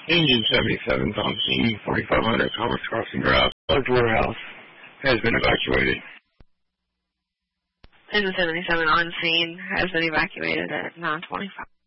Engine 77 is on scene, 4500 Commerce Crossing Drive. Large warehouse has been evacuated. Engine 77 on scene has been evacuated at 9:25.